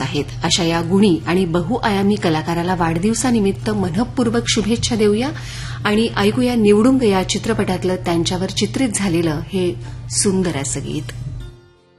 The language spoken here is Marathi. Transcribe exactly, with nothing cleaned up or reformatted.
आहेत अशा या गुणी आणि बहुआयामी कलाकाराला वाढदिवसानिमित्त मनःपूर्वक शुभेच्छा देऊया आणि ऐकूया निवडुंग या चित्रपटातलं त्यांच्यावर चित्रित झालेलं हे सुंदर असं गीत.